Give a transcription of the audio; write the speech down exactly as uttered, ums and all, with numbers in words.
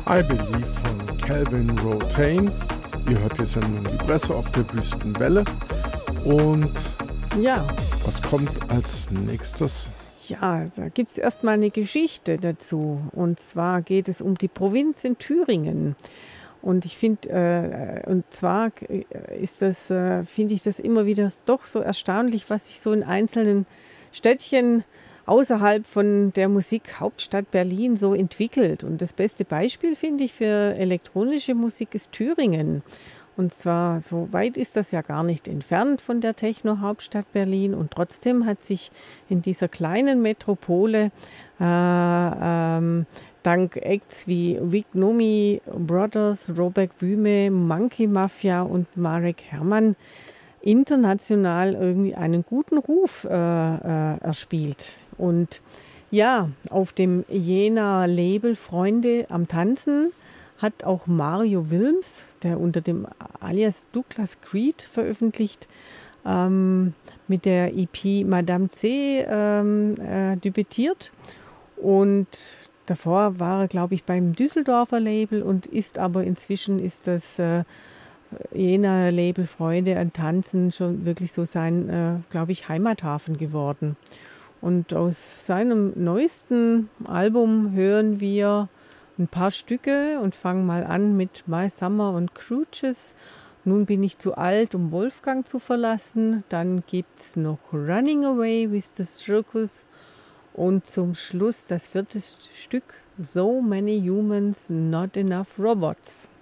I Believe von Calvin Rotain. Ihr hört die Sendung Die Presse auf der Wüstenwelle. Und Ja, was kommt als nächstes? ja, da gibt es erstmal eine Geschichte dazu. Und zwar geht es um die Provinz in Thüringen. Und ich finde, äh, und zwar äh, ist das, äh, finde ich das immer wieder doch so erstaunlich, was sich so in einzelnen Städtchen außerhalb von der Musikhauptstadt Berlin so entwickelt. Und das beste Beispiel, finde ich, für elektronische Musik ist Thüringen. Und zwar, so weit ist das ja gar nicht entfernt von der Techno-Hauptstadt Berlin. Und trotzdem hat sich in dieser kleinen Metropole äh, ähm, dank Acts wie Vic Nomi Brothers, Robert Wüme, Monkey Mafia und Marek Herrmann international irgendwie einen guten Ruf äh, äh, erspielt. Und ja, auf dem Jena-Label Freunde am Tanzen hat auch Mario Wilms, der unter dem Alias Douglas Creed veröffentlicht, ähm, mit der E P Madame C ähm, äh, debütiert. Und davor war er, glaube ich, beim Düsseldorfer Label und ist aber inzwischen ist das äh, Jena Label Freude an Tanzen schon wirklich so sein, äh, glaube ich, Heimathafen geworden. Und aus seinem neuesten Album hören wir ein paar Stücke und fangen mal an mit My Summer und Cruises. Nun bin ich zu alt, um Wolfgang zu verlassen. Dann gibt es noch Running Away with the Circus. Und zum Schluss das vierte Stück, So Many Humans, Not Enough Robots.